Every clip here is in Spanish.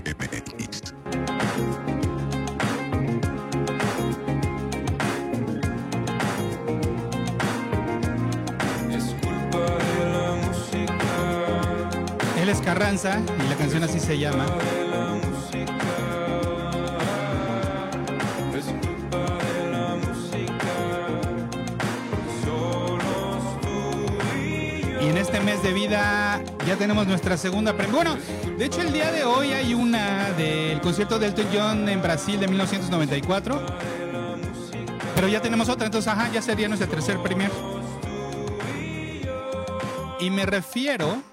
MX. Él es Carranza y la canción así se llama. Y en este mes de vida ya tenemos nuestra segunda premio. Bueno, de hecho el día de hoy hay una del concierto de Elton John en Brasil de 1994. Pero ya tenemos otra, entonces ya sería nuestra tercer premier. Y me refiero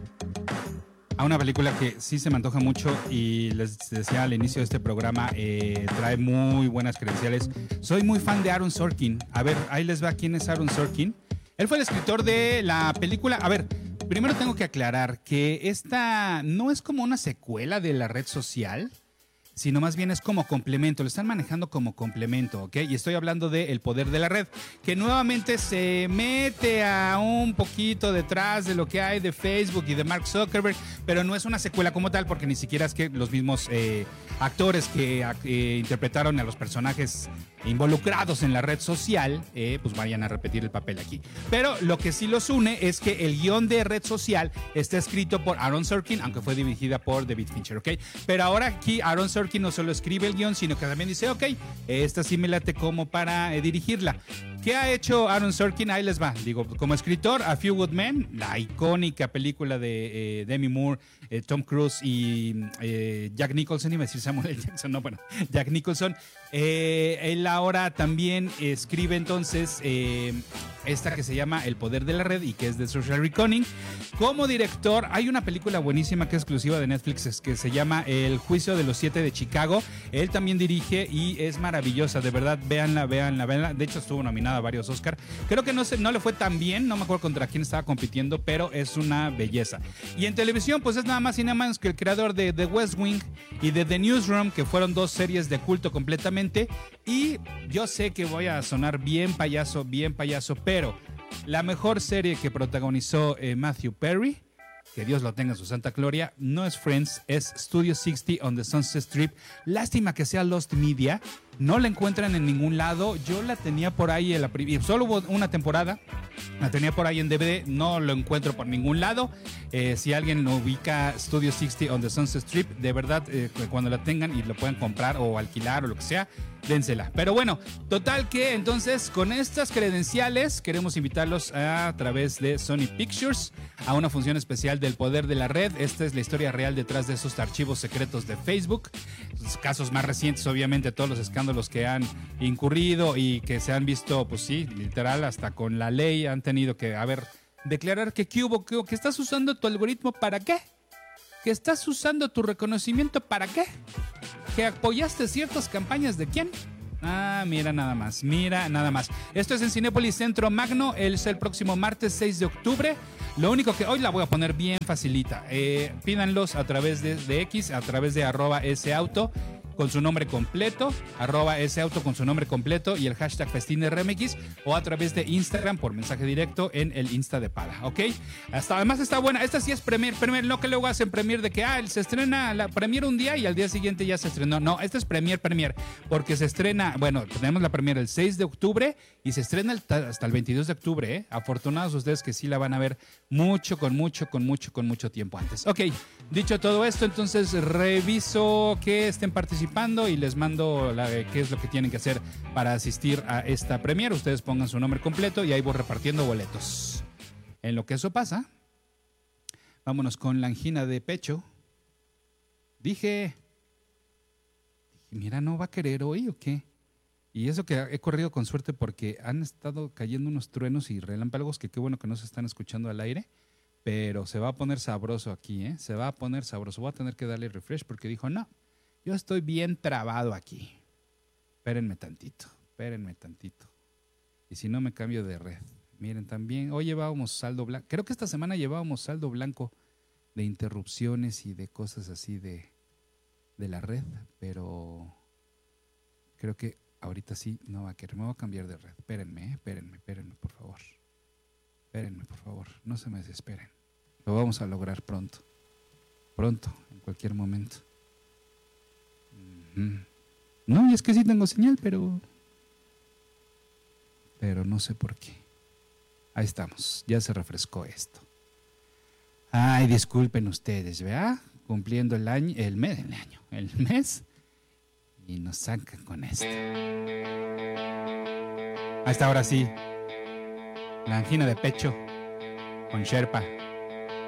a una película que sí se me antoja mucho y les decía al inicio de este programa, trae muy buenas credenciales. Soy muy fan de Aaron Sorkin. A ver, ahí les va quién es Aaron Sorkin. Él fue el escritor de la película. A ver, primero tengo que aclarar que esta no es como una secuela de La Red Social, sino más bien es como complemento, lo están manejando como complemento, ¿ok? Y estoy hablando de El Poder de la Red, que nuevamente se mete a un poquito detrás de lo que hay de Facebook y de Mark Zuckerberg, pero no es una secuela como tal, porque ni siquiera es que los mismos actores que interpretaron a los personajes involucrados en la red social, pues vayan a repetir el papel aquí. Pero lo que sí los une es que el guión de Red Social está escrito por Aaron Sorkin, aunque fue dirigida por David Fincher, ¿ok? Pero ahora aquí Aaron Sorkin no solo escribe el guión, sino que también dice, ok, esta sí me late como para dirigirla. ¿Qué ha hecho Aaron Sorkin? Ahí les va. Digo, como escritor, A Few Good Men, la icónica película de Demi Moore, Tom Cruise y Jack Nicholson, iba a decir Samuel L. Jackson, no, bueno, Jack Nicholson. Él ahora también escribe entonces esta que se llama El Poder de la Red y que es de Social Reckoning. Como director, hay una película buenísima que es exclusiva de Netflix que se llama El Juicio de los 7 de Chicago. Él también dirige y es maravillosa, de verdad, véanla. De hecho, estuvo nominada a varios Oscar. Creo que no le fue tan bien, no me acuerdo contra quién estaba compitiendo, pero es una belleza. Y en televisión, pues es nada más y nada menos que el creador de The West Wing y de The Newsroom, que fueron dos series de culto completamente. Y yo sé que voy a sonar bien payaso, pero la mejor serie que protagonizó Matthew Perry, que Dios lo tenga en su santa gloria, no es Friends, es Studio 60 on the Sunset Strip. Lástima que sea Lost Media, no la encuentran en ningún lado. Yo la tenía por ahí solo hubo una temporada, la tenía por ahí en DVD, no lo encuentro por ningún lado. Si alguien ubica Studio 60 on the Sunset Strip, de verdad, cuando la tengan y lo puedan comprar o alquilar o lo que sea, dénsela. Pero bueno, total que entonces con estas credenciales queremos invitarlos a través de Sony Pictures a una función especial del Poder de la Red. Esta es la historia real detrás de esos archivos secretos de Facebook. Los casos más recientes, obviamente, todos los escándalos que han incurrido y que se han visto, pues sí, literal, hasta con la ley han tenido que, declarar que que estás usando tu algoritmo ¿para qué? ¿Que estás usando tu reconocimiento para qué? ¿Que apoyaste ciertas campañas de quién? Mira nada más. Esto es en Cinépolis Centro Magno, es el próximo martes 6 de octubre. Lo único que hoy la voy a poner bien facilita. Pídanlos a través de X, a través de @SAuto con su nombre completo, @SAuto con su nombre completo y el hashtag FestinRMX, o a través de Instagram por mensaje directo en el Insta de Pala, ¿ok? Además está buena. Esta sí es premier, no que luego hacen premier de que se estrena la premier un día y al día siguiente ya se estrenó. No, esta es premier, porque se estrena, bueno, tenemos la premier el 6 de octubre y se estrena hasta el 22 de octubre, ¿eh? Afortunados ustedes que sí la van a ver con mucho tiempo antes. Ok, dicho todo esto, entonces reviso que estén participando y les mando qué es lo que tienen que hacer para asistir a esta premiere. Ustedes pongan su nombre completo y ahí voy repartiendo boletos. En lo que eso pasa, vámonos con la angina de pecho. Dije, mira, ¿no va a querer hoy o qué? Y eso que he corrido con suerte porque han estado cayendo unos truenos y relámpagos que qué bueno que no se están escuchando al aire, pero se va a poner sabroso aquí, ¿eh? Se va a poner sabroso. Voy a tener que darle refresh porque dijo, no, yo estoy bien trabado aquí. Espérenme tantito. Y si no, me cambio de red. Miren, también, hoy llevábamos saldo blanco. Creo que esta semana llevábamos saldo blanco de interrupciones y de cosas así de la red, pero creo que ahorita sí no va a querer. Me voy a cambiar de red. Espérenme, por favor. No se me desesperen. Lo vamos a lograr pronto, en cualquier momento. No, y es que sí tengo señal, pero no sé por qué. Ahí estamos, ya se refrescó esto. Ay, disculpen ustedes, ¿verdad? Cumpliendo el mes, y nos sacan con esto. Hasta ahora sí, la angina de pecho con Sherpa.